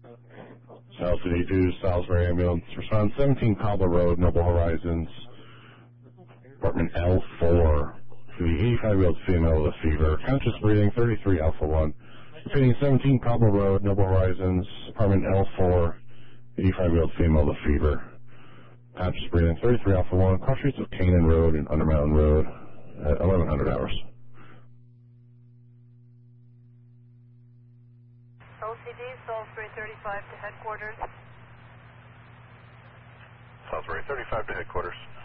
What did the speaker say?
LCD 2, Salisbury Ambulance. Respond 17 Cobbler Road, Noble Horizons. Apartment L4. To the 85-year-old female with a fever. Conscious breathing, 33 Alpha 1. Repeating 17 Cobbler Road, Noble Horizons. Apartment L4. 85-year-old female with a fever. Conscious breathing, 33 Alpha 1. Cross streets of Canaan Road and Undermountain Road at 1100 hours. LCD, Salisbury 35 to headquarters. Salisbury 35 to headquarters.